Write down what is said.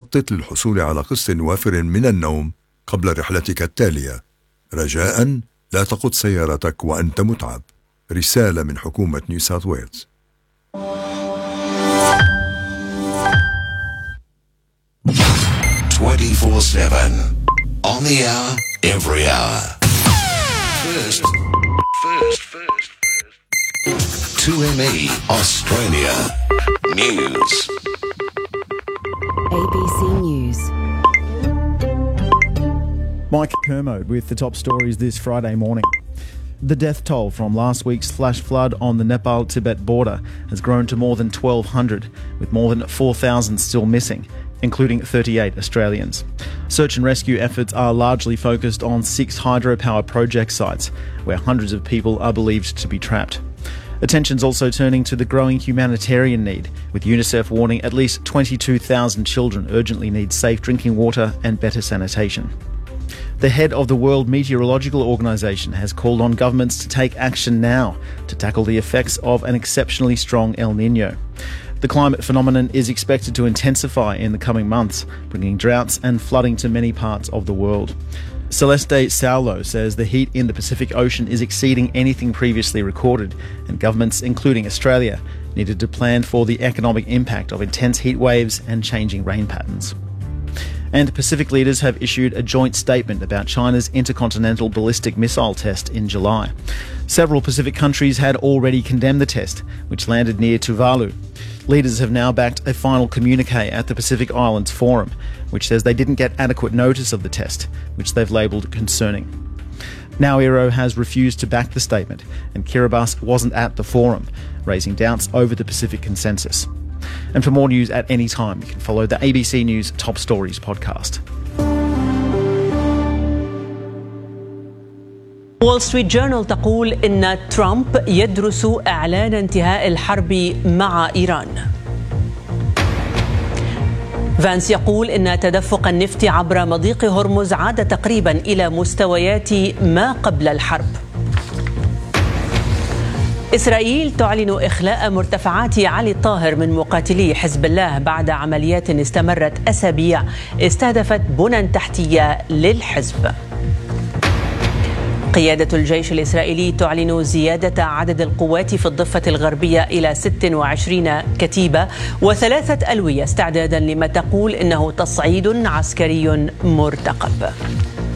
خطط للحصول على قسط وافر من النوم قبل رحلتك التالية. رجاءً لا تقود سيارتك وأنت متعب. رسالة من حكومة نيو ساوث ويلز. 24/7 on the hour, every hour. First. 2ME Australia News. ABC News. Mike Kermode with the top stories this Friday morning. The death toll from last week's flash flood on the Nepal-Tibet border has grown to more than 1,200, with more than 4,000 still missing, including 38 Australians. Search and rescue efforts are largely focused on 6 hydropower project sites, where hundreds of people are believed to be trapped. Attention's also turning to the growing humanitarian need, with UNICEF warning at least 22,000 children urgently need safe drinking water and better sanitation. The head of the World Meteorological Organization has called on governments to take action now to tackle the effects of an exceptionally strong El Niño. The climate phenomenon is expected to intensify in the coming months, bringing droughts and flooding to many parts of the world. Celeste Saulo says the heat in the Pacific Ocean is exceeding anything previously recorded, and governments, including Australia, needed to plan for the economic impact of intense heat waves and changing rain patterns. And Pacific leaders have issued a joint statement about China's intercontinental ballistic missile test in July. Several Pacific countries had already condemned the test, which landed near Tuvalu. Leaders have now backed a final communique at the Pacific Islands Forum, which says they didn't get adequate notice of the test, which they've labelled concerning. Naohiro has refused to back the statement, and Kiribati wasn't at the forum, raising doubts over the Pacific consensus. And for more news at any time, you can follow the ABC News Top Stories podcast. وول ستريت جورنال تقول إن ترامب يدرس إعلان انتهاء الحرب مع إيران. فانس يقول إن تدفق النفط عبر مضيق هرمز عاد تقريبا إلى مستويات ما قبل الحرب. إسرائيل تعلن إخلاء مرتفعات علي الطاهر من مقاتلي حزب الله بعد عمليات استمرت أسابيع استهدفت بنى تحتية للحزب. قيادة الجيش الإسرائيلي تعلن زيادة عدد القوات في الضفة الغربية إلى 26 كتيبة و3 ألوية استعدادا لما تقول إنه تصعيد عسكري مرتقب.